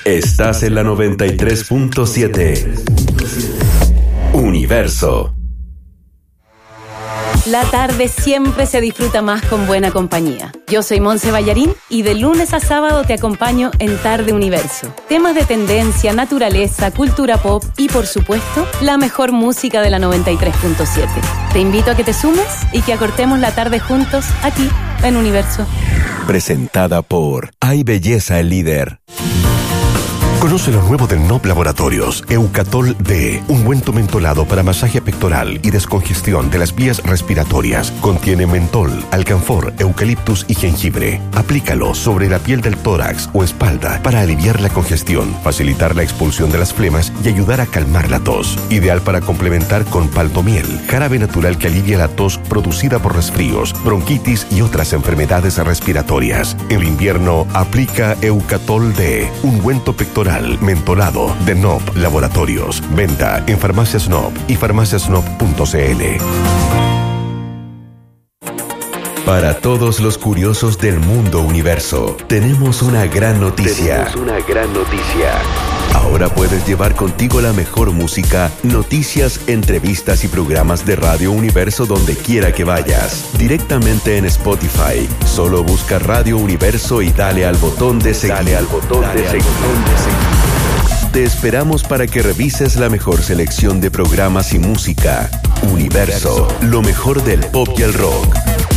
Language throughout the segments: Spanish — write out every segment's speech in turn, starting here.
Estás en la 93.7. Universo. La tarde siempre se disfruta más con buena compañía. Yo soy Monse Ballarín y de lunes a sábado te acompaño en Tarde Universo. Temas de tendencia, naturaleza, cultura pop y, por supuesto, la mejor música de la 93.7. Te invito a que te sumes y que acortemos la tarde juntos aquí en Universo. Presentada por Hay Belleza el Líder. Conoce lo nuevo de NOP Laboratorios, Eucatol D, ungüento mentolado para masaje pectoral y descongestión de las vías respiratorias. Contiene mentol, alcanfor, eucaliptus y jengibre. Aplícalo sobre la piel del tórax o espalda para aliviar la congestión, facilitar la expulsión de las flemas y ayudar a calmar la tos. Ideal para complementar con paltomiel, jarabe natural que alivia la tos producida por resfríos, bronquitis y otras enfermedades respiratorias. En el invierno, aplica Eucatol D, ungüento pectoral mentolado de NOP Laboratorios. Venta en Farmacias NOP y farmaciasnop.cl. Para todos los curiosos del mundo universo, tenemos una gran noticia. Ahora puedes llevar contigo la mejor música, noticias, entrevistas y programas de Radio Universo donde quiera que vayas. Directamente en Spotify. Solo busca Radio Universo y dale al botón de seguir. Te esperamos para que revises la mejor selección de programas y música. Universo, lo mejor del pop y el rock.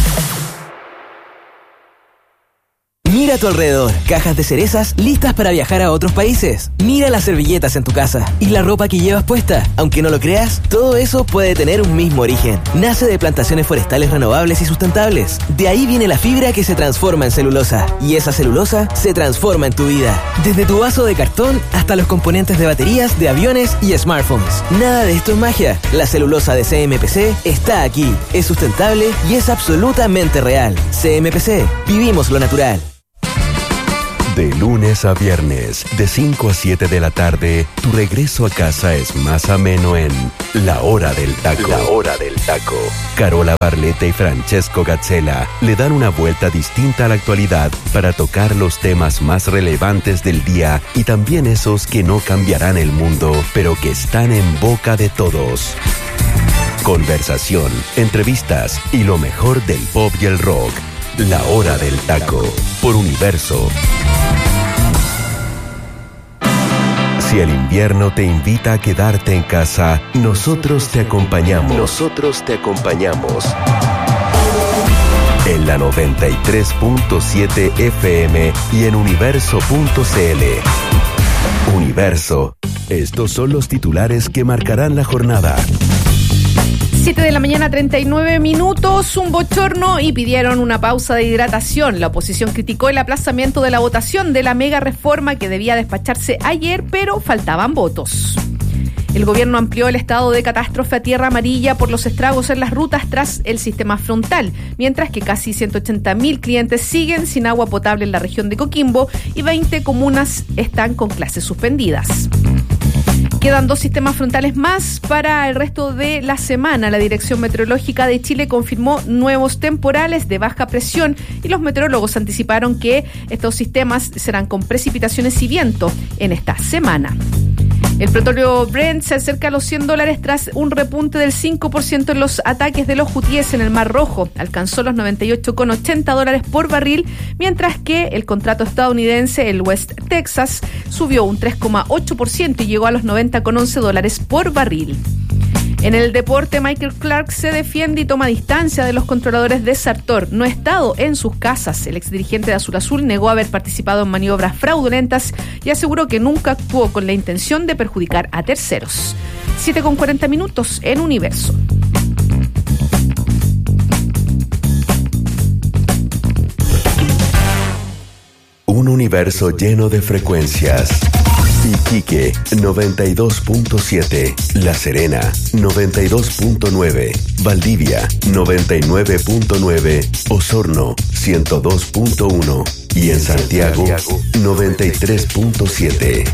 Mira a tu alrededor, cajas de cerezas listas para viajar a otros países. Mira las servilletas en tu casa y la ropa que llevas puesta. Aunque no lo creas, todo eso puede tener un mismo origen. Nace de plantaciones forestales renovables y sustentables. De ahí viene la fibra que se transforma en celulosa. Y esa celulosa se transforma en tu vida. Desde tu vaso de cartón hasta los componentes de baterías, de aviones y smartphones. Nada de esto es magia. La celulosa de CMPC está aquí. Es sustentable y es absolutamente real. CMPC. Vivimos lo natural. De lunes a viernes, de 5 a 7 de la tarde, tu regreso a casa es más ameno en La Hora del Taco. Carola Barletta y Francesco Gazzella le dan una vuelta distinta a la actualidad para tocar los temas más relevantes del día y también esos que no cambiarán el mundo, pero que están en boca de todos. Conversación, entrevistas y lo mejor del pop y el rock. La Hora del Taco, por Universo. Si el invierno te invita a quedarte en casa, nosotros te acompañamos. En la 93.7 FM y en universo.cl. Universo. Estos son los titulares que marcarán la jornada. 7 de la mañana, 39 minutos, un bochorno y pidieron una pausa de hidratación. La oposición criticó el aplazamiento de la votación de la mega reforma que debía despacharse ayer, pero faltaban votos. El gobierno amplió el estado de catástrofe a tierra amarilla por los estragos en las rutas tras el sistema frontal, mientras que casi 180.000 clientes siguen sin agua potable en la región de Coquimbo y 20 comunas están con clases suspendidas. Quedan 2 sistemas frontales más para el resto de la semana. La Dirección Meteorológica de Chile confirmó nuevos temporales de baja presión y los meteorólogos anticiparon que estos sistemas serán con precipitaciones y viento en esta semana. El petróleo Brent se acerca a los $100 tras un repunte del 5% en los ataques de los hutíes en el Mar Rojo. Alcanzó los $98,80 por barril, mientras que el contrato estadounidense, el West Texas, subió un 3,8% y llegó a los $90,11 por barril. En el deporte, Michael Clark se defiende y toma distancia de los controladores de Sartor. No ha estado en sus casas. El exdirigente de Azul Azul negó haber participado en maniobras fraudulentas y aseguró que nunca actuó con la intención de perjudicar a terceros. 7:40 en Universo. Un universo lleno de frecuencias. Iquique 92.7, La Serena 92.9, Valdivia 99.9, Osorno 102.1 y en Santiago 93.7.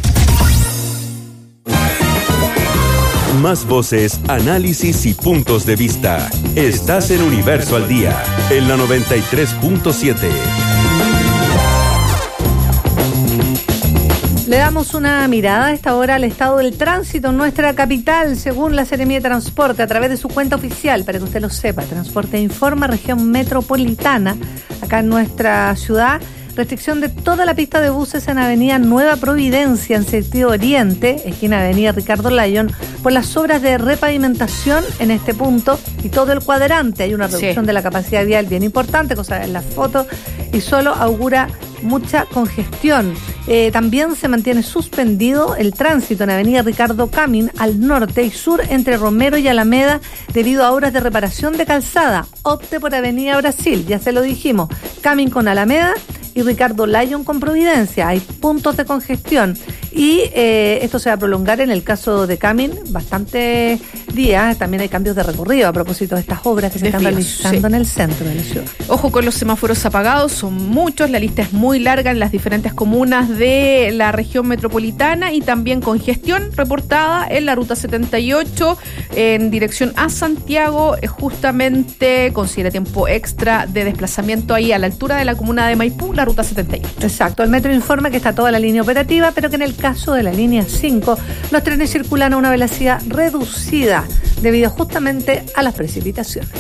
Más voces, análisis y puntos de vista. Estás en Universo al Día, en la 93.7. Le damos una mirada a esta hora al estado del tránsito en nuestra capital, según la Seremía de Transporte, a través de su cuenta oficial, para que usted lo sepa. Transporte informa, región metropolitana, acá en nuestra ciudad. Restricción de toda la pista de buses en Avenida Nueva Providencia, en sentido oriente, esquina Avenida Ricardo Lyon, por las obras de repavimentación en este punto y todo el cuadrante. Hay una reducción de la capacidad vial bien importante, cosa en la foto, y solo augura mucha congestión. También se mantiene suspendido el tránsito en Avenida Ricardo Camin al norte y sur entre Romero y Alameda debido a obras de reparación de calzada. Opte por Avenida Brasil, ya se lo dijimos. Camin con Alameda y Ricardo Lyon con Providencia. Hay puntos de congestión y esto se va a prolongar en el caso de Camin bastantes días. También hay cambios de recorrido a propósito de estas obras que se están realizando en el centro de la ciudad. Ojo con los semáforos apagados, son muchos, la lista es muy larga en las diferentes comunas de la región metropolitana y también congestión reportada en la ruta 78 en dirección a Santiago, justamente considera tiempo extra de desplazamiento ahí a la altura de la comuna de Maipú, la ruta 78. Exacto, el metro informa que está toda la línea operativa, pero que en el caso de la línea 5, los trenes circulan a una velocidad reducida debido justamente a las precipitaciones.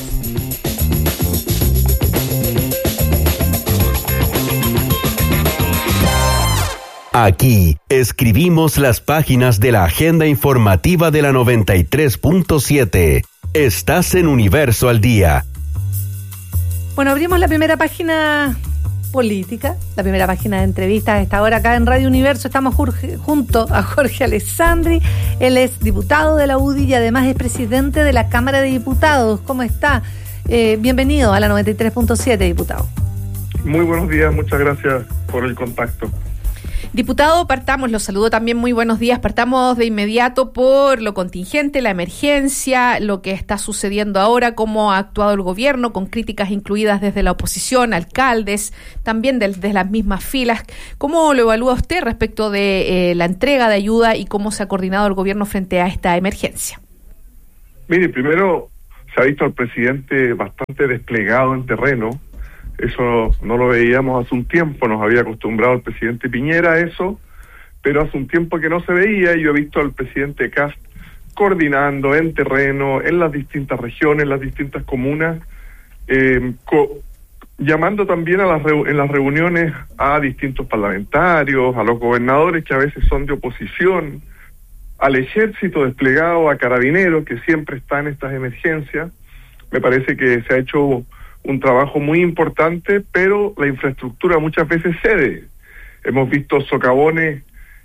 Aquí escribimos las páginas de la agenda informativa de la 93.7. Estás en Universo al Día. Bueno, abrimos la primera página política, la primera página de entrevistas a esta hora acá en Radio Universo. Estamos junto a Jorge Alessandri. Él es diputado de la UDI y además es presidente de la Cámara de Diputados. ¿Cómo está? Bienvenido a la 93.7, diputado. Muy buenos días, muchas gracias por el contacto. Diputado, partamos, los saludo también, muy buenos días. Partamos de inmediato por lo contingente, la emergencia, lo que está sucediendo ahora, cómo ha actuado el gobierno, con críticas incluidas desde la oposición, alcaldes, también desde las mismas filas. ¿Cómo lo evalúa usted respecto de la entrega de ayuda y cómo se ha coordinado el gobierno frente a esta emergencia? Mire, primero se ha visto al presidente bastante desplegado en terreno. Eso no lo veíamos hace un tiempo, nos había acostumbrado el presidente Piñera a eso, pero hace un tiempo que no se veía y yo he visto al presidente Kast coordinando en terreno, en las distintas regiones, en las distintas comunas, llamando también en las reuniones a distintos parlamentarios, a los gobernadores que a veces son de oposición, al ejército desplegado, a carabineros que siempre están en estas emergencias. Me parece que se ha hecho un trabajo muy importante, pero la infraestructura muchas veces cede. Hemos visto socavones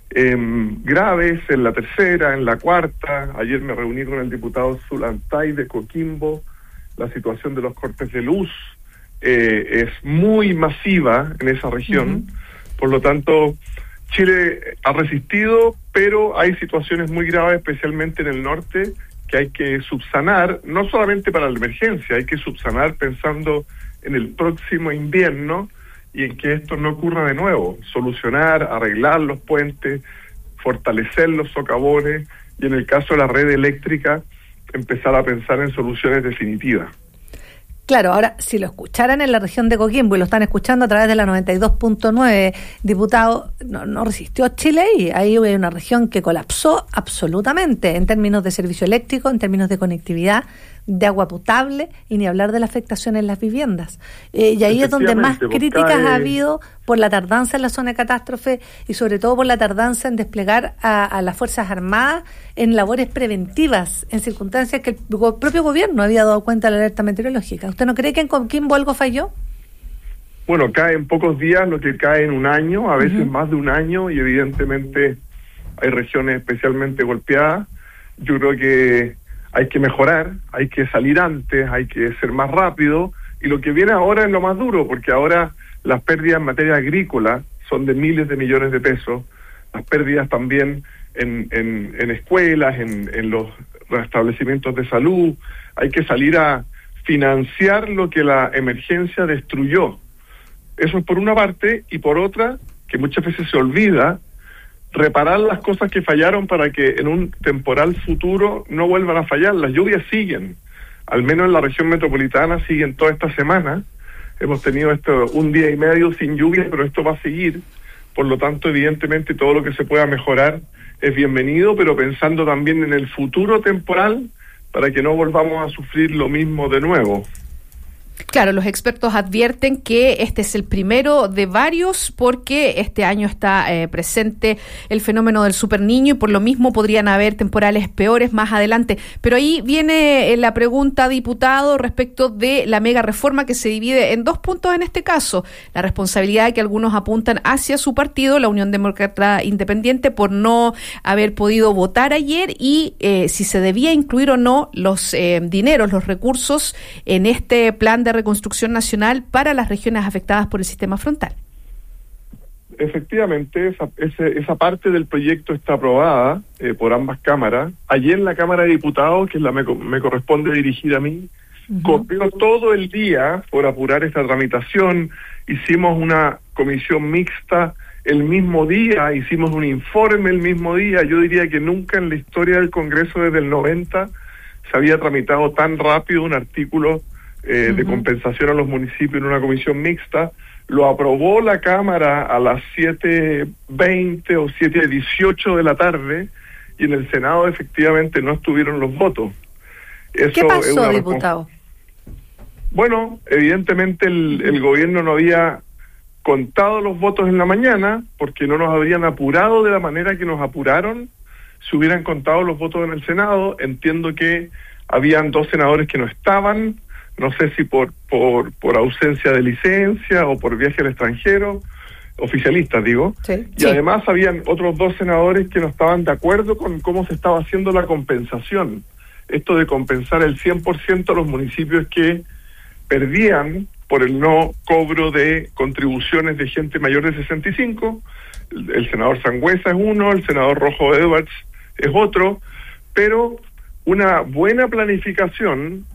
graves en la tercera, en la cuarta. Ayer me reuní con el diputado Zulantay de Coquimbo. La situación de los cortes de luz es muy masiva en esa región. Por lo tanto, Chile ha resistido, pero hay situaciones muy graves, especialmente en el norte, que hay que subsanar, no solamente para la emergencia, hay que subsanar pensando en el próximo invierno y en que esto no ocurra de nuevo, solucionar, arreglar los puentes, fortalecer los socavones y en el caso de la red eléctrica, empezar a pensar en soluciones definitivas. Claro, ahora, si lo escucharan en la región de Coquimbo y lo están escuchando a través de la 92.9, diputado, no resistió Chile y ahí hay una región que colapsó absolutamente en términos de servicio eléctrico, en términos de conectividad, de agua potable y ni hablar de la afectación en las viviendas. Y ahí es donde más críticas ha habido por la tardanza en la zona de catástrofe y sobre todo por la tardanza en desplegar a las Fuerzas Armadas en labores preventivas, en circunstancias que el propio gobierno había dado cuenta de la alerta meteorológica. ¿Usted no cree que en Coquimbo algo falló? Bueno, cae en pocos días lo que cae en un año, a veces más de un año, y evidentemente hay regiones especialmente golpeadas. Yo creo que hay que mejorar, hay que salir antes, hay que ser más rápido, y lo que viene ahora es lo más duro, porque ahora las pérdidas en materia agrícola son de miles de millones de pesos, las pérdidas también en escuelas, en los restablecimientos de salud. Hay que salir a financiar lo que la emergencia destruyó. Eso es por una parte, y por otra, que muchas veces se olvida, reparar las cosas que fallaron para que en un temporal futuro no vuelvan a fallar. Las lluvias siguen, al menos en la región metropolitana siguen toda esta semana. Hemos tenido un día y medio sin lluvia, pero esto va a seguir. por lo tanto, evidentemente, todo lo que se pueda mejorar es bienvenido, pero pensando también en el futuro temporal para que no volvamos a sufrir lo mismo de nuevo. Claro, los expertos advierten que este es el primero de varios porque este año está presente el fenómeno del superniño y por lo mismo podrían haber temporales peores más adelante. Pero ahí viene la pregunta, diputado, respecto de la mega reforma que se divide en dos puntos en este caso. La responsabilidad que algunos apuntan hacia su partido, la Unión Demócrata Independiente, por no haber podido votar ayer y si se debía incluir o no los dineros, los recursos en este plan de reconstrucción nacional para las regiones afectadas por el sistema frontal. Efectivamente, esa parte del proyecto está aprobada por ambas cámaras. Ayer en la Cámara de Diputados, que es la me corresponde dirigir a mí, corrió todo el día por apurar esta tramitación. Hicimos una comisión mixta el mismo día, hicimos un informe el mismo día. Yo diría que nunca en la historia del Congreso desde el 90 se había tramitado tan rápido un artículo de compensación a los municipios en una comisión mixta. Lo aprobó la Cámara a las 7:20 o 7:18 de la tarde y en el Senado efectivamente no estuvieron los votos. Eso ¿qué pasó, diputado? Bueno, evidentemente el gobierno no había contado los votos en la mañana porque no nos habrían apurado de la manera que nos apuraron si hubieran contado los votos en el Senado. Entiendo que habían 2 senadores que no estaban, no sé si por ausencia de licencia o por viaje al extranjero, oficialistas digo, y además habían otros 2 senadores que no estaban de acuerdo con cómo se estaba haciendo la compensación. Esto de compensar el 100% a los municipios que perdían por el no cobro de contribuciones de gente mayor de 65, el senador Sangüesa es uno, el senador Rojo Edwards es otro, pero una buena planificación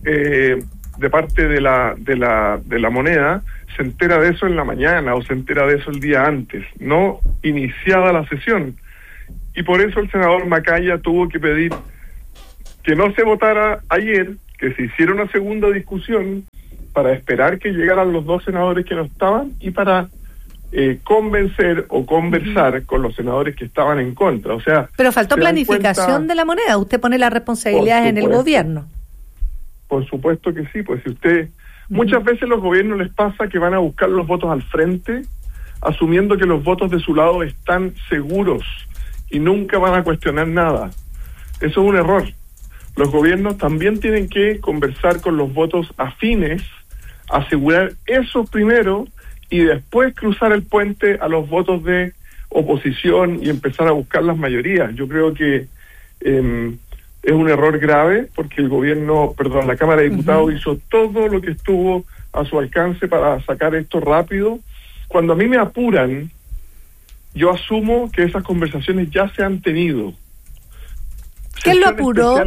de parte de la moneda se entera de eso en la mañana o se entera de eso el día antes, no iniciada la sesión. Y por eso el senador Macaya tuvo que pedir que no se votara ayer, que se hiciera una segunda discusión para esperar que llegaran los 2 senadores que no estaban y para convencer o conversar con los senadores que estaban en contra. O sea, pero faltó planificación de la moneda. Usted pone las responsabilidades en el gobierno. Por supuesto que sí, pues si usted... Muchas veces los gobiernos les pasa que van a buscar los votos al frente, asumiendo que los votos de su lado están seguros y nunca van a cuestionar nada. Eso es un error. Los gobiernos también tienen que conversar con los votos afines, asegurar eso primero y después cruzar el puente a los votos de oposición y empezar a buscar las mayorías. Yo creo que es un error grave porque la Cámara de Diputados hizo todo lo que estuvo a su alcance para sacar esto rápido. Cuando a mí me apuran, yo asumo que esas conversaciones ya se han tenido. ¿Quién lo apuró?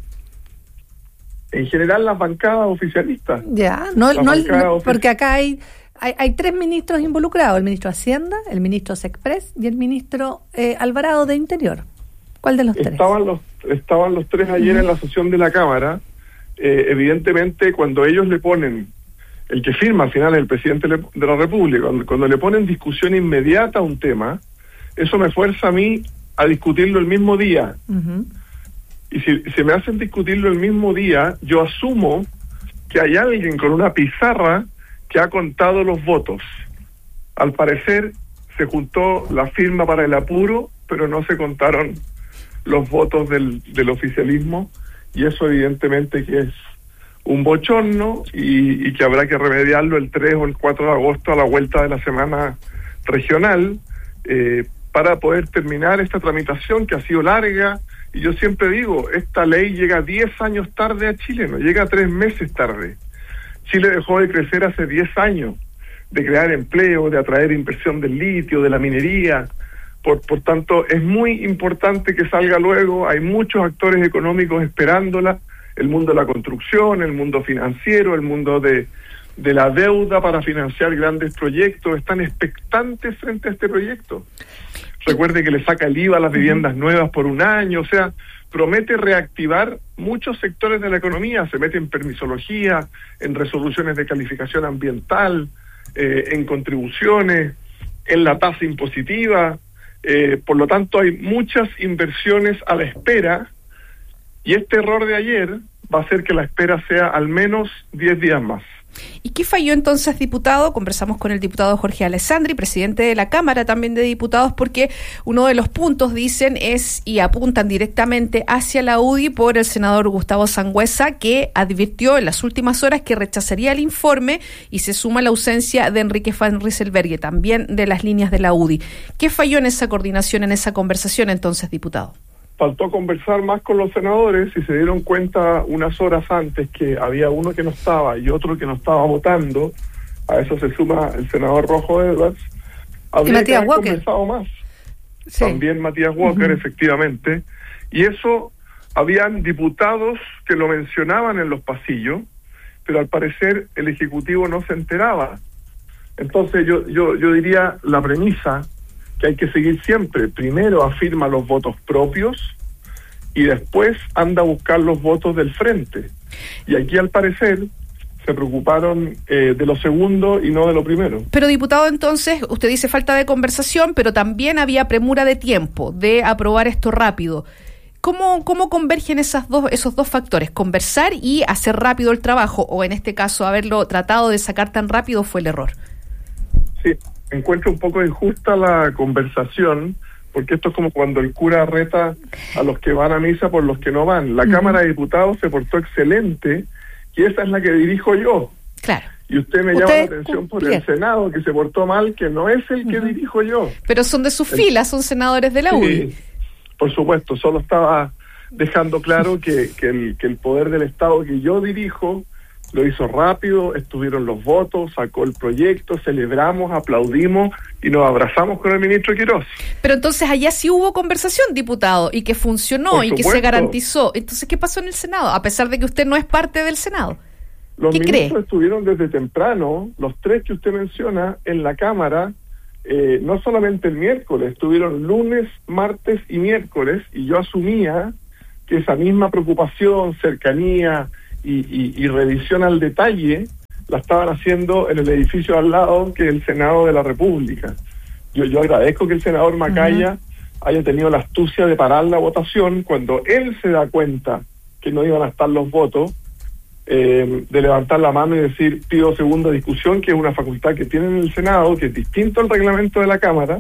En general las bancadas oficialistas. Ya, porque acá hay 3 ministros involucrados, el ministro de Hacienda, el ministro Sexpress y el ministro Alvarado de Interior. ¿Cuál de los 3? Estaban los 3 ayer en la sesión de la Cámara. Evidentemente, cuando ellos le ponen, el que firma al final es el presidente de la República, cuando le ponen discusión inmediata a un tema, eso me fuerza a mí a discutirlo el mismo día. Y si me hacen discutirlo el mismo día, yo asumo que hay alguien con una pizarra que ha contado los votos. Al parecer, se juntó la firma para el apuro, pero no se contaron los votos del oficialismo, y eso evidentemente que es un bochorno y que habrá que remediarlo el 3 o el 4 de agosto a la vuelta de la semana regional para poder terminar esta tramitación que ha sido larga. Y yo siempre digo, esta ley llega 10 años tarde a Chile, no llega 3 meses tarde. Chile dejó de crecer hace 10 años, de crear empleo, de atraer inversión del litio, de la minería. Por tanto, es muy importante que salga luego. Hay muchos actores económicos esperándola, el mundo de la construcción, el mundo financiero, el mundo de la deuda para financiar grandes proyectos, están expectantes frente a este proyecto. Recuerde que le saca el IVA a las viviendas nuevas por 1 año, o sea, promete reactivar muchos sectores de la economía, se mete en permisología, en resoluciones de calificación ambiental, en contribuciones, en la tasa impositiva. Por lo tanto, hay muchas inversiones a la espera, y este error de ayer va a hacer que la espera sea al menos 10 días más. ¿Y qué falló entonces, diputado? Conversamos con el diputado Jorge Alessandri, presidente de la Cámara también de Diputados, porque uno de los puntos, dicen, es y apuntan directamente hacia la UDI por el senador Gustavo Sangüesa, que advirtió en las últimas horas que rechazaría el informe, y se suma la ausencia de Enrique Van Rysselberghe, también de las líneas de la UDI. ¿Qué falló en esa coordinación, en esa conversación entonces, diputado? Faltó conversar más con los senadores y se dieron cuenta unas horas antes que había uno que no estaba y otro que no estaba votando. A eso se suma el senador Rojo Edwards. Habría Matías que haber Walker. conversado más. Sí. También Matías Walker, efectivamente. Y eso, habían diputados que lo mencionaban en los pasillos, pero al parecer el Ejecutivo no se enteraba. Entonces yo diría la premisa que hay que seguir siempre. Primero afirma los votos propios y después anda a buscar los votos del frente. Y aquí, al parecer, se preocuparon de lo segundo y no de lo primero. Pero, diputado, entonces, usted dice falta de conversación, pero también había premura de tiempo, de aprobar esto rápido. ¿Cómo convergen esos dos factores? ¿Conversar y hacer rápido el trabajo? ¿O en este caso, haberlo tratado de sacar tan rápido fue el error? Sí. Encuentro un poco injusta la conversación, porque esto es como cuando el cura reta a los que van a misa por los que no van. La Cámara de Diputados se portó excelente, y esa es la que dirijo yo. Claro. Y usted me llama la atención por el Senado, que se portó mal, que no es el que dirijo yo. Pero son de sus filas, son senadores de la UDI. Sí, por supuesto, solo estaba dejando claro que el poder del Estado que yo dirijo lo hizo rápido, estuvieron los votos, sacó el proyecto, celebramos, aplaudimos y nos abrazamos con el ministro Quirós. Pero entonces allá sí hubo conversación, diputado, y que funcionó, Por y que supuesto. se garantizó. Entonces, ¿qué pasó en el Senado? A pesar de que usted no es parte del Senado. Los ¿Qué ministros cree? estuvieron desde temprano, los tres que usted menciona, en la Cámara, no solamente el miércoles, estuvieron lunes, martes y miércoles, y yo asumía que esa misma preocupación, cercanía y revisión al detalle la estaban haciendo en el edificio al lado, que es el Senado de la República. Yo agradezco que el senador Macaya haya tenido la astucia de parar la votación cuando él se da cuenta que no iban a estar los votos, de levantar la mano y decir pido segunda discusión, que es una facultad que tiene en el Senado, que es distinto al reglamento de la Cámara,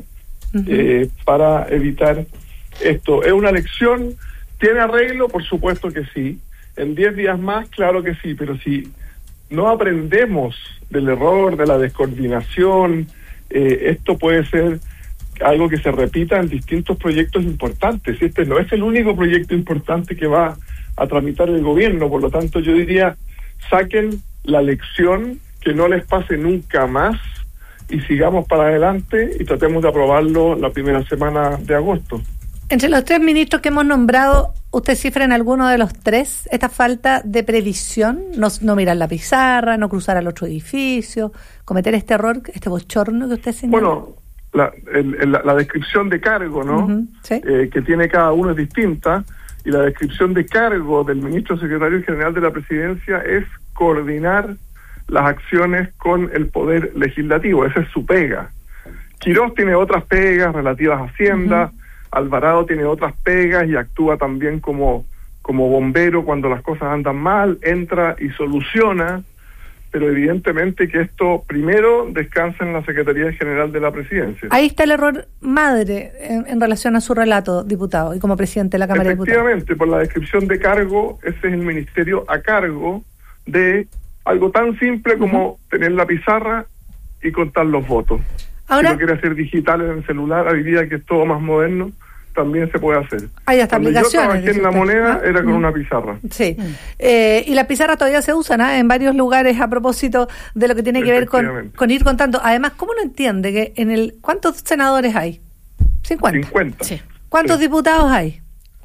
para evitar esto. ¿Es una elección? ¿Tiene arreglo? Por supuesto que sí. En 10 días más, claro que sí, pero si no aprendemos del error, de la descoordinación, esto puede ser algo que se repita en distintos proyectos importantes. Este no es el único proyecto importante que va a tramitar el gobierno, por lo tanto yo diría, saquen la lección, que no les pase nunca más, y sigamos para adelante y tratemos de aprobarlo la primera semana de agosto. Entre los tres ministros que hemos nombrado, ¿usted cifra en alguno de los tres esta falta de previsión? No mirar la pizarra, no cruzar al otro edificio, cometer este error, este bochorno que usted señala. Bueno, la descripción de cargo, ¿no? ¿Sí? Que tiene cada uno es distinta, y la descripción de cargo del ministro secretario general de la Presidencia es coordinar las acciones con el Poder Legislativo. Esa es su pega. Quirós tiene otras pegas relativas a Hacienda, Alvarado tiene otras pegas y actúa también como bombero cuando las cosas andan mal, entra y soluciona, pero evidentemente que esto primero descansa en la Secretaría General de la Presidencia. Ahí está el error madre en relación a su relato, diputado, y como presidente de la Cámara de Diputados. Efectivamente, por la descripción de cargo, ese es el ministerio a cargo de algo tan simple como tener la pizarra y contar los votos. Ahora, si lo quiere hacer digital en el celular, hoy día que es todo más moderno, también se puede hacer. Hay hasta Cuando aplicaciones. yo trabajé en La Moneda, era con una pizarra. Sí. Y las pizarras todavía se usan en varios lugares a propósito de lo que tiene que ver con ir contando. Además, ¿cómo no entiende que ¿cuántos senadores hay? 50. Sí. ¿Cuántos diputados hay?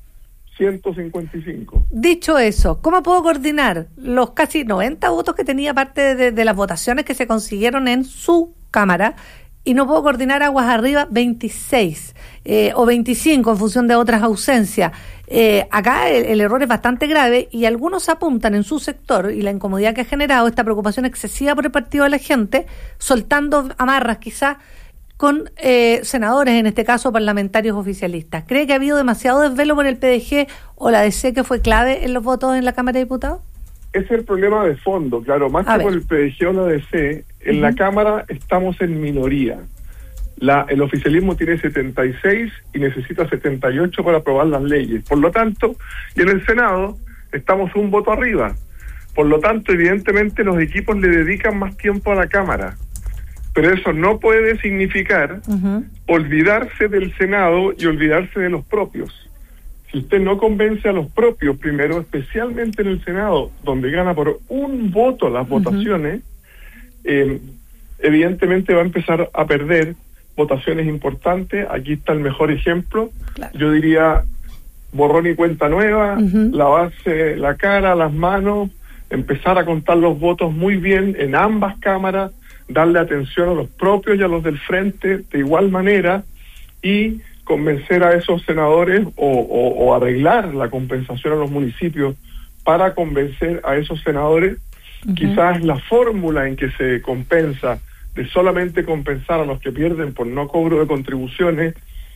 155. Dicho eso, ¿cómo puedo coordinar los casi 90 votos que tenía parte de las votaciones que se consiguieron en su Cámara? Y no puedo coordinar aguas arriba 26 o 25 en función de otras ausencias. Acá el error es bastante grave y algunos apuntan en su sector y la incomodidad que ha generado esta preocupación excesiva por el partido de la gente, soltando amarras quizás con senadores, en este caso parlamentarios oficialistas. ¿Cree que ha habido demasiado desvelo por el PDG o la DC que fue clave en los votos en la Cámara de Diputados? Ese es el problema de fondo, claro, más que por el PDG o la DC, en la Cámara estamos en minoría. El oficialismo tiene 76 y necesita 78 para aprobar las leyes. Por lo tanto, y en el Senado estamos un voto arriba. Por lo tanto, evidentemente los equipos le dedican más tiempo a la Cámara. Pero eso no puede significar olvidarse del Senado y olvidarse de los propios. Si usted no convence a los propios primero, especialmente en el Senado, donde gana por un voto las votaciones, evidentemente va a empezar a perder votaciones importantes. Aquí está el mejor ejemplo. Claro. Yo diría borrón y cuenta nueva, lavarse la cara, las manos, empezar a contar los votos muy bien en ambas cámaras, darle atención a los propios y a los del frente de igual manera y convencer a esos senadores o arreglar la compensación a los municipios para convencer a esos senadores. Quizás la fórmula en que se compensa, de solamente compensar a los que pierden por no cobro de contribuciones,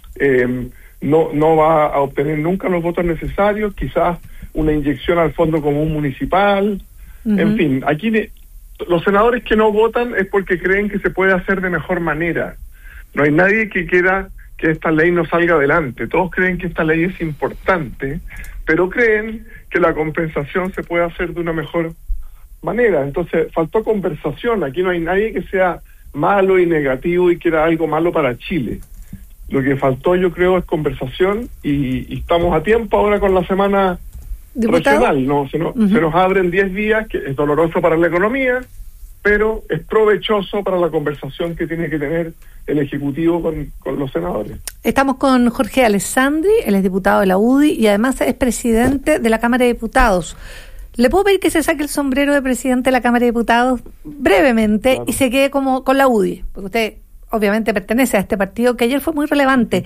no va a obtener nunca los votos necesarios. Quizás una inyección al Fondo Común Municipal. En fin, aquí los senadores que no votan es porque creen que se puede hacer de mejor manera. No hay nadie que quiera que esta ley no salga adelante. Todos creen que esta ley es importante, pero creen que la compensación se puede hacer de una mejor manera. Entonces, faltó conversación. Aquí no hay nadie que sea malo y negativo y quiera algo malo para Chile. Lo que faltó, yo creo, es conversación y estamos a tiempo ahora con la semana regional. ¿No? Se nos abren 10 días, que es doloroso para la economía, pero es provechoso para la conversación que tiene que tener el Ejecutivo con los senadores. Estamos con Jorge Alessandri, él es diputado de la UDI y además es presidente de la Cámara de Diputados. ¿Le puedo pedir que se saque el sombrero de presidente de la Cámara de Diputados brevemente y se quede como con la UDI? Porque usted obviamente pertenece a este partido que ayer fue muy relevante.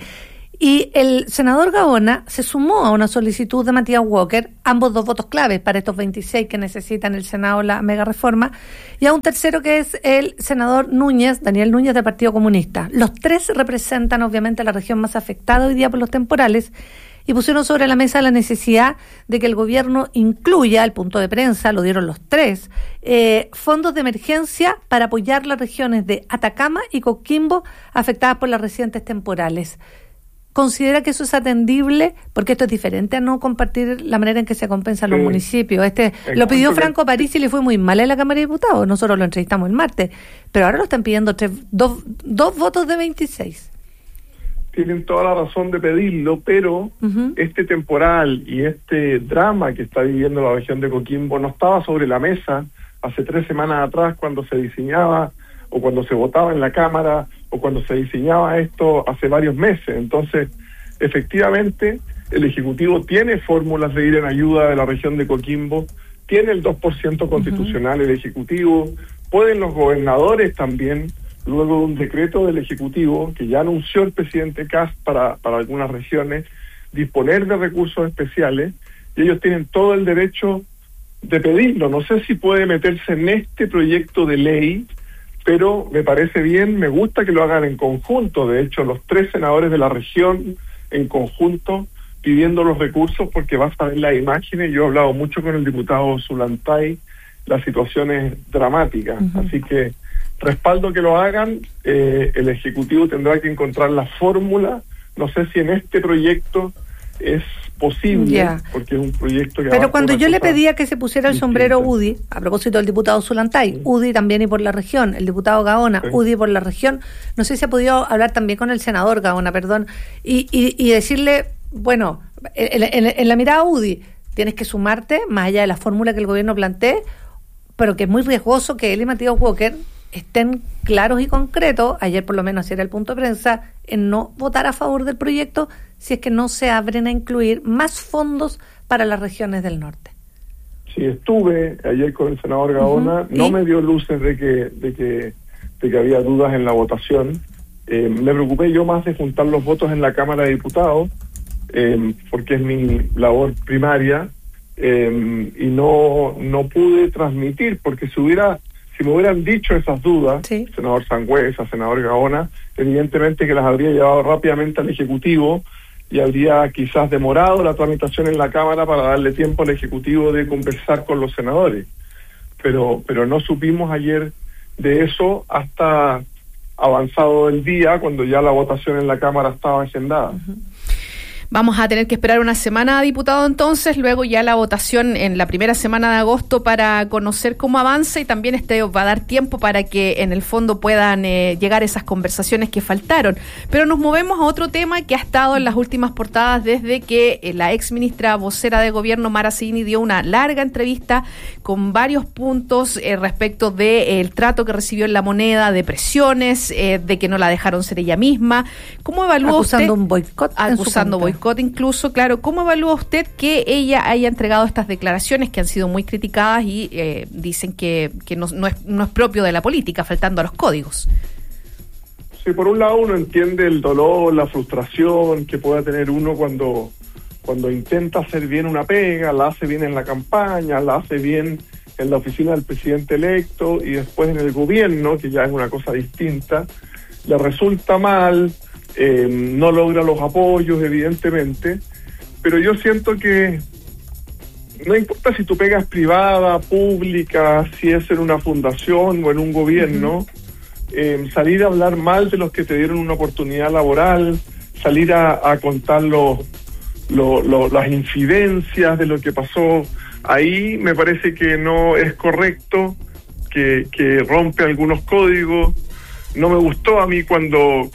Y el senador Gaona se sumó a una solicitud de Matías Walker, ambos dos votos claves para estos 26 que necesitan el Senado la mega reforma, y a un tercero que es el senador Núñez, Daniel Núñez del Partido Comunista. Los tres representan obviamente a la región más afectada hoy día por los temporales y pusieron sobre la mesa la necesidad de que el gobierno incluya, al punto de prensa, lo dieron los tres, fondos de emergencia para apoyar las regiones de Atacama y Coquimbo afectadas por las recientes temporales. ¿Considera que eso es atendible? Porque esto es diferente a no compartir la manera en que se compensan los municipios. Lo pidió Franco París y le fue muy mal en la Cámara de Diputados. Nosotros lo entrevistamos el martes, pero ahora lo están pidiendo dos votos de 26. Tienen toda la razón de pedirlo, pero este temporal y este drama que está viviendo la región de Coquimbo no estaba sobre la mesa hace 3 semanas atrás cuando se diseñaba o cuando se votaba en la Cámara o cuando se diseñaba esto hace varios meses. Entonces, efectivamente, el Ejecutivo tiene fórmulas de ir en ayuda de la región de Coquimbo, tiene el 2% constitucional el Ejecutivo, pueden los gobernadores también, luego de un decreto del Ejecutivo que ya anunció el presidente Kast para algunas regiones, disponer de recursos especiales, y ellos tienen todo el derecho de pedirlo. No sé si puede meterse en este proyecto de ley, pero me parece bien, me gusta que lo hagan en conjunto. De hecho, los 3 senadores de la región en conjunto pidiendo los recursos, porque vas a ver las imágenes. Yo he hablado mucho con el diputado Zulantay, la situación es dramática, así que respaldo que lo hagan. El Ejecutivo tendrá que encontrar la fórmula. No sé si en este proyecto es posible, porque es un proyecto que... Pero cuando yo le pedía que se pusiera el sombrero UDI, a propósito del diputado Zulantay, UDI también y por la región, el diputado Gaona, UDI por la región, no sé si ha podido hablar también con el senador Gaona, y decirle, bueno, en la mirada UDI, tienes que sumarte, más allá de la fórmula que el gobierno plantee, pero que es muy riesgoso que él y Matías Walker estén claros y concretos, ayer por lo menos así era el punto de prensa, en no votar a favor del proyecto si es que no se abren a incluir más fondos para las regiones del norte. Sí, estuve ayer con el senador Gaona, no me dio luces de que había dudas en la votación. Me preocupé yo más de juntar los votos en la Cámara de Diputados, porque es mi labor primaria, y no pude transmitir, porque si Si me hubieran dicho esas dudas, sí, senador Sangüesa, senador Gaona, evidentemente que las habría llevado rápidamente al Ejecutivo y habría quizás demorado la tramitación en la Cámara para darle tiempo al Ejecutivo de conversar con los senadores. Pero no supimos ayer de eso hasta avanzado el día, cuando ya la votación en la Cámara estaba agendada. Vamos a tener que esperar una semana, diputado, entonces, luego ya la votación en la primera semana de agosto para conocer cómo avanza, y también va a dar tiempo para que en el fondo puedan llegar esas conversaciones que faltaron. Pero nos movemos a otro tema que ha estado en las últimas portadas desde que la ex ministra vocera de gobierno, Mara Seguini, dio una larga entrevista con varios puntos respecto del trato que recibió en La Moneda, de presiones, de que no la dejaron ser ella misma. ¿Cómo evalúa acusando usted? Un boicot. Acusando boicot incluso, claro. ¿Cómo evalúa usted que ella haya entregado estas declaraciones que han sido muy criticadas y dicen que no es propio de la política, faltando a los códigos? Sí, por un lado uno entiende el dolor, la frustración que pueda tener uno cuando intenta hacer bien una pega, la hace bien en la campaña, la hace bien en la oficina del presidente electo y después en el gobierno, que ya es una cosa distinta, le resulta mal, no logra los apoyos, evidentemente, pero yo siento que no importa si tu pega es privada, pública, si es en una fundación o en un gobierno, salir a hablar mal de los que te dieron una oportunidad laboral, salir a contar las incidencias de lo que pasó ahí, me parece que no es correcto, que rompe algunos códigos. No me gustó a mí cuando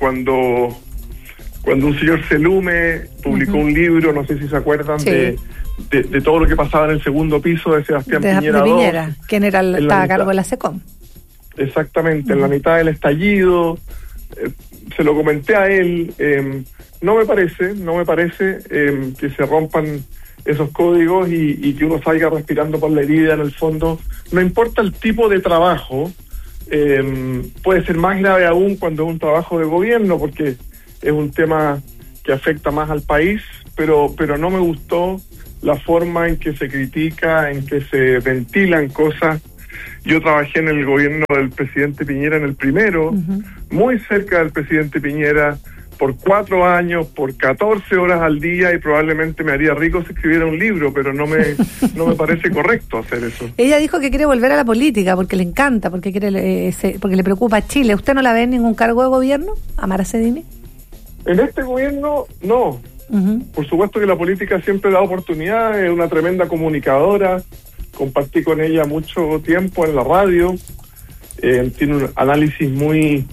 un señor Selume publicó un libro, no sé si se acuerdan, sí, de todo lo que pasaba en el segundo piso de Sebastián Piñera, quien estaba a cargo de la SECOM. Exactamente, en la mitad del estallido, se lo comenté a él, no me parece que se rompan esos códigos y que uno salga respirando por la herida en el fondo. No importa el tipo de trabajo, puede ser más grave aún cuando es un trabajo de gobierno, porque es un tema que afecta más al país, pero no me gustó la forma en que se critica, en que se ventilan cosas. Yo trabajé en el gobierno del presidente Piñera, en el primero, muy cerca del presidente Piñera, por 4 años, por 14 horas al día, y probablemente me haría rico si escribiera un libro, pero no me parece correcto hacer eso. Ella dijo que quiere volver a la política porque le encanta, porque porque le preocupa a Chile. ¿Usted no la ve en ningún cargo de gobierno, a Mara Seguini? En este gobierno, no. Por supuesto que la política siempre da oportunidades, es una tremenda comunicadora, compartí con ella mucho tiempo en la radio, tiene un análisis muy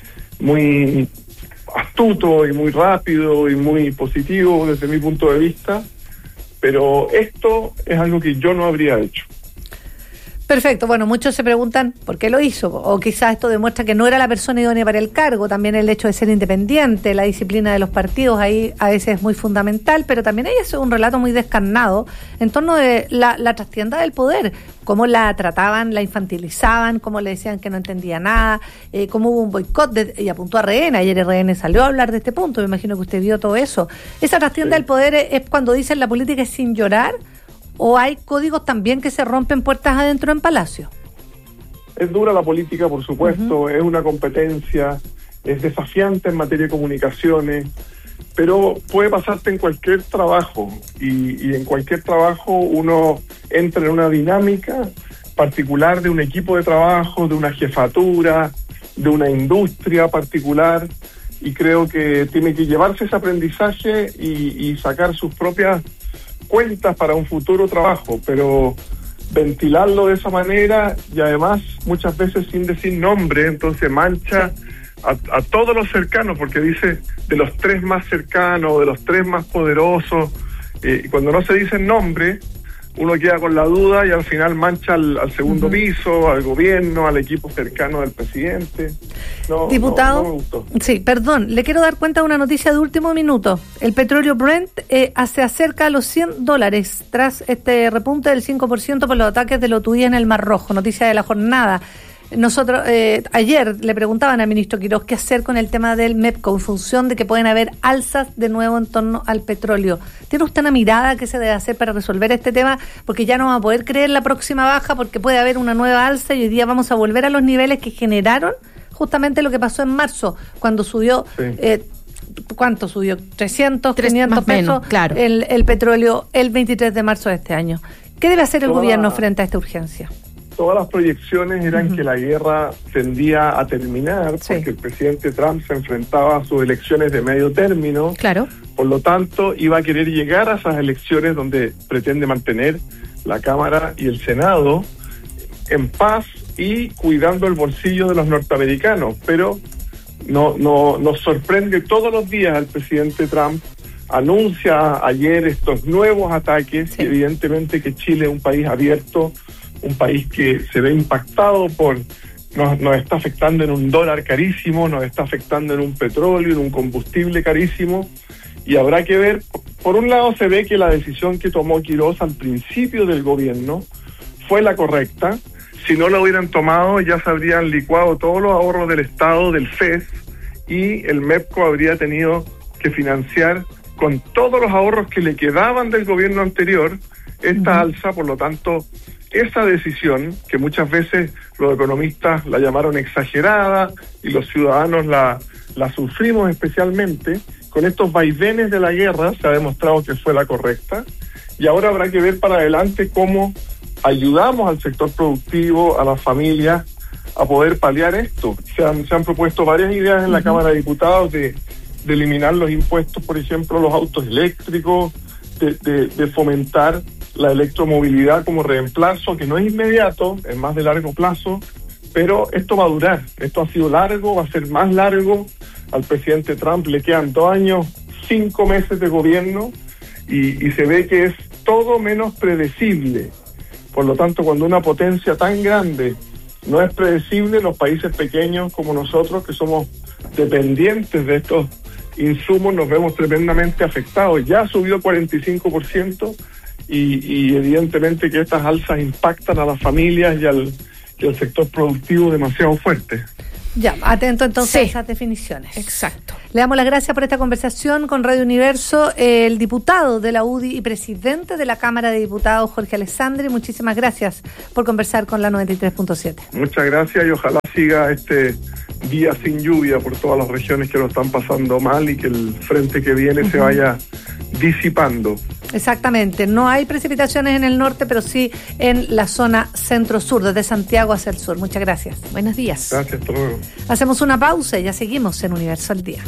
astuto y muy rápido y muy positivo desde mi punto de vista, pero esto es algo que yo no habría hecho. Perfecto, bueno, muchos se preguntan por qué lo hizo, o quizás esto demuestra que no era la persona idónea para el cargo. También el hecho de ser independiente, la disciplina de los partidos, ahí a veces es muy fundamental, pero también ahí es un relato muy descarnado en torno de la trastienda del poder, cómo la trataban, la infantilizaban, cómo le decían que no entendía nada, cómo hubo un boicot, y apuntó a RN, ayer RN salió a hablar de este punto, me imagino que usted vio todo eso. Esa trastienda del poder es cuando dicen la política es sin llorar, ¿o hay códigos también que se rompen puertas adentro en Palacio? Es dura la política, por supuesto, es una competencia, es desafiante en materia de comunicaciones, pero puede pasarte en cualquier trabajo, y en cualquier trabajo uno entra en una dinámica particular de un equipo de trabajo, de una jefatura, de una industria particular, y creo que tiene que llevarse ese aprendizaje y sacar sus propias cuentas para un futuro trabajo, pero ventilarlo de esa manera y además muchas veces sin decir nombre, entonces mancha a todos los cercanos, porque dice de los 3 más cercanos, de los 3 más poderosos, y cuando no se dice nombre, uno queda con la duda y al final mancha al segundo piso, al gobierno, al equipo cercano del presidente. Diputado, no me gustó. Sí, perdón, le quiero dar cuenta de una noticia de último minuto. El petróleo Brent se acerca a los $100 tras este repunte del 5% por los ataques de los hutíes en el Mar Rojo. Noticia de la jornada. Nosotros, ayer le preguntaban al ministro Quirós qué hacer con el tema del MEPCO en función de que pueden haber alzas de nuevo en torno al petróleo. ¿Tiene usted una mirada que se debe hacer para resolver este tema? Porque ya no vamos a poder creer la próxima baja porque puede haber una nueva alza y hoy día vamos a volver a los niveles que generaron justamente lo que pasó en marzo, cuando subió... Sí. ¿Cuánto subió? 300, 500 pesos menos, claro. el petróleo el 23 de marzo de este año. ¿Qué debe hacer el gobierno frente a esta urgencia? Todas las proyecciones eran que la guerra tendía a terminar porque el presidente Trump se enfrentaba a sus elecciones de medio término. Claro. Por lo tanto, iba a querer llegar a esas elecciones donde pretende mantener la Cámara y el Senado en paz y cuidando el bolsillo de los norteamericanos. Pero nos sorprende todos los días al presidente Trump. Anuncia ayer estos nuevos ataques y evidentemente que Chile es un país abierto, un país que se ve impactado nos está afectando en un dólar carísimo, nos está afectando en un petróleo, en un combustible carísimo, y habrá que ver, por un lado se ve que la decisión que tomó Quirós al principio del gobierno fue la correcta. Si no la hubieran tomado, ya se habrían licuado todos los ahorros del Estado, del FES, y el MEPCO habría tenido que financiar con todos los ahorros que le quedaban del gobierno anterior esta alza. Por lo tanto, esa decisión, que muchas veces los economistas la llamaron exagerada y los ciudadanos la sufrimos especialmente, con estos vaivenes de la guerra se ha demostrado que fue la correcta, y ahora habrá que ver para adelante cómo ayudamos al sector productivo, a las familias, a poder paliar esto. Se han propuesto varias ideas en la Cámara de Diputados de eliminar los impuestos, por ejemplo, los autos eléctricos, de fomentar la electromovilidad como reemplazo, que no es inmediato, es más de largo plazo, pero esto va a durar. Esto ha sido largo, va a ser más largo. Al presidente Trump le quedan 2 años, 5 meses de gobierno, y se ve que es todo menos predecible. Por lo tanto, cuando una potencia tan grande no es predecible, los países pequeños como nosotros, que somos dependientes de estos insumos, nos vemos tremendamente afectados. Ya subió 45% y evidentemente que estas alzas impactan a las familias y al sector productivo demasiado fuerte. Ya, atento entonces a esas definiciones. Exacto. Le damos las gracias por esta conversación con Radio Universo, el diputado de la UDI y presidente de la Cámara de Diputados, Jorge Alessandri. Muchísimas gracias por conversar con la 93.7. Muchas gracias y ojalá siga este día sin lluvia por todas las regiones que lo están pasando mal y que el frente que viene se vaya disipando. Exactamente, no hay precipitaciones en el norte, pero sí en la zona centro-sur, desde Santiago hacia el sur. Muchas gracias. Buenos días. Gracias, hasta luego. Hacemos una pausa y ya seguimos en Universo al Día.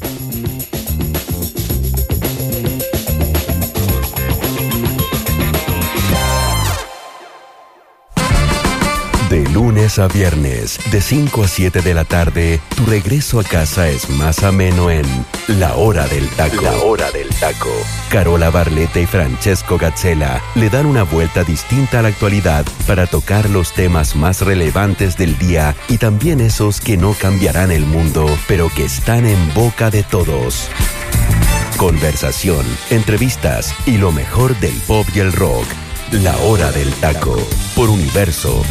De lunes a viernes, de 5 a 7 de la tarde, tu regreso a casa es más ameno en La Hora del Taco. La Hora del Taco. Carola Barletta y Francesco Gazzella le dan una vuelta distinta a la actualidad para tocar los temas más relevantes del día y también esos que no cambiarán el mundo, pero que están en boca de todos. Conversación, entrevistas y lo mejor del pop y el rock. La Hora del Taco, por Universo.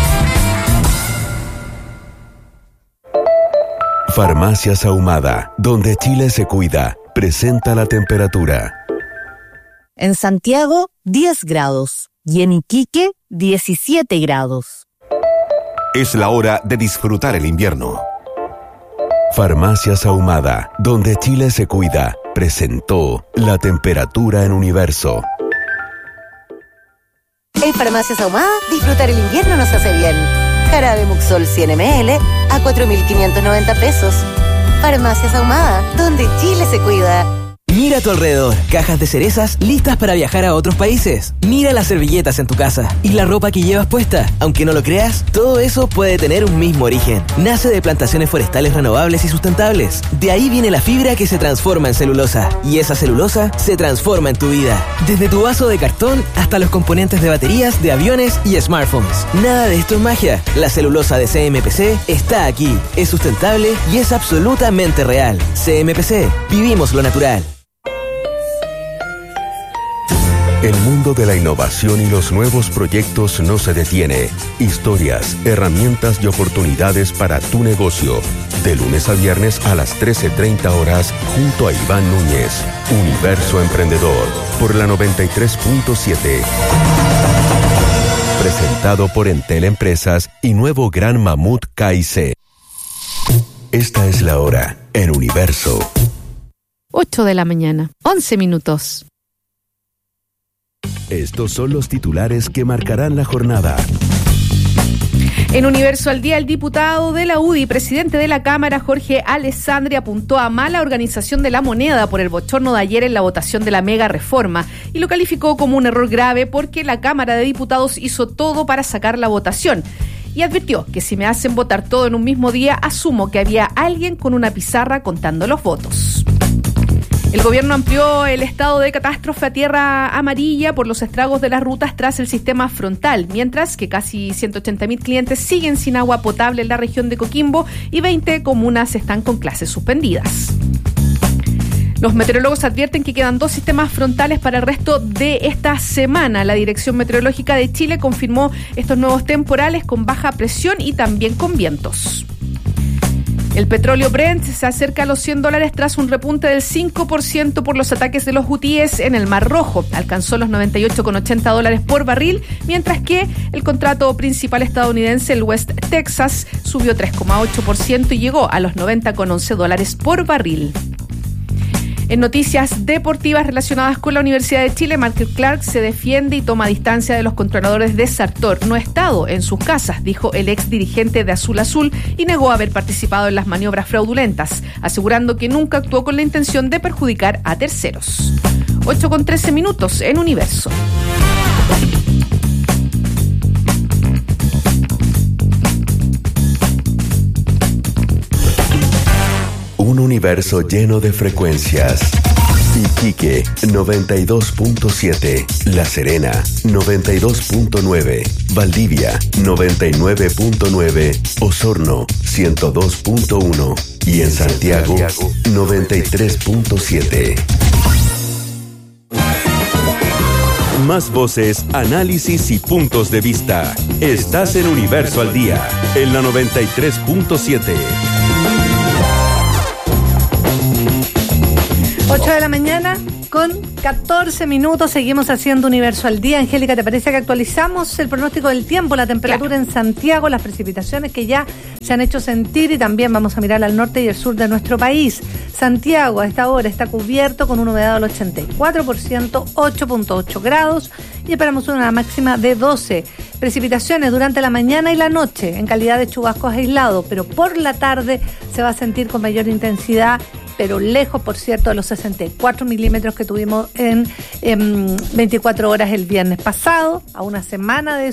Farmacias Ahumada, donde Chile se cuida, presenta la temperatura. En Santiago, 10 grados. Y en Iquique, 17 grados. Es la hora de disfrutar el invierno. Farmacias Ahumada, donde Chile se cuida, presentó la temperatura en Universo. En Farmacias Ahumada, disfrutar el invierno nos hace bien. Jarabe Muxol 100 ml a 4.590 pesos. Farmacias Ahumada, donde Chile se cuida. Mira a tu alrededor, cajas de cerezas listas para viajar a otros países. Mira las servilletas en tu casa y la ropa que llevas puesta. Aunque no lo creas, todo eso puede tener un mismo origen. Nace de plantaciones forestales renovables y sustentables. De ahí viene la fibra que se transforma en celulosa. Y esa celulosa se transforma en tu vida. Desde tu vaso de cartón hasta los componentes de baterías, de aviones y smartphones. Nada de esto es magia. La celulosa de CMPC está aquí. Es sustentable y es absolutamente real. CMPC. Vivimos lo natural. El mundo de la innovación y los nuevos proyectos no se detiene. Historias, herramientas y oportunidades para tu negocio. De lunes a viernes a las 13:30 horas junto a Iván Núñez. Universo Emprendedor por la 93.7. Presentado por Entel Empresas y nuevo Gran Mamut KIC. Esta es la hora en Universo. 8 de la mañana, 11 minutos. Estos son los titulares que marcarán la jornada. En Universo al Día, el diputado de la UDI, presidente de la Cámara, Jorge Alessandri, apuntó a mala organización de la moneda por el bochorno de ayer en la votación de la mega reforma y lo calificó como un error grave porque la Cámara de Diputados hizo todo para sacar la votación. Y advirtió que si me hacen votar todo en un mismo día, asumo que había alguien con una pizarra contando los votos. El gobierno amplió el estado de catástrofe a tierra amarilla por los estragos de las rutas tras el sistema frontal, mientras que casi 180.000 clientes siguen sin agua potable en la región de Coquimbo y 20 comunas están con clases suspendidas. Los meteorólogos advierten que quedan 2 sistemas frontales para el resto de esta semana. La Dirección Meteorológica de Chile confirmó estos nuevos temporales con baja presión y también con vientos. El petróleo Brent se acerca a los $100 tras un repunte del 5% por los ataques de los hutíes en el Mar Rojo. Alcanzó los $98,80 por barril, mientras que el contrato principal estadounidense, el West Texas, subió 3,8% y llegó a los $90,11 por barril. En noticias deportivas relacionadas con la Universidad de Chile, Michael Clark se defiende y toma distancia de los controladores de Sartor. No he estado en sus casas, dijo el ex dirigente de Azul Azul, y negó haber participado en las maniobras fraudulentas, asegurando que nunca actuó con la intención de perjudicar a terceros. 8:13 en Universo. Un universo lleno de frecuencias. Iquique 92.7, La Serena 92.9, Valdivia 99.9, Osorno 102.1 y en Santiago 93.7. Más voces, análisis y puntos de vista. Estás en Universo al Día, en la 93.7. 8 de la mañana con 14 minutos. Seguimos haciendo Universo al Día. Angélica, ¿te parece que actualizamos el pronóstico del tiempo, la temperatura en Santiago, las precipitaciones que ya se han hecho sentir y también vamos a mirar al norte y el sur de nuestro país? Santiago a esta hora está cubierto con una humedad del 84%, 8.8 grados y esperamos una máxima de 12. Precipitaciones durante la mañana y la noche en calidad de chubascos aislados, pero por la tarde se va a sentir con mayor intensidad, pero lejos, por cierto, de los 64 milímetros que tuvimos en 24 horas el viernes pasado, a una semana de